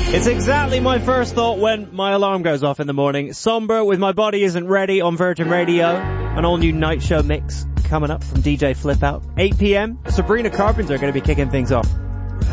It's exactly my first thought when my alarm goes off in the morning. Somber with My Body Isn't Ready on Virgin Radio. An all-new night show mix coming up from DJ Flip Out. 8 p.m. Sabrina Carpenter are going to be kicking things off.